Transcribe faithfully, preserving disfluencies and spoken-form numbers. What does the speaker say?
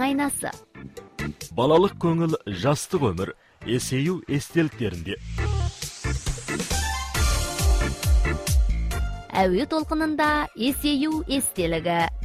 айнасы. Балалық көңіл, жастық өмір, есею естеліктерінде. Әуе толқынында есею естелігі.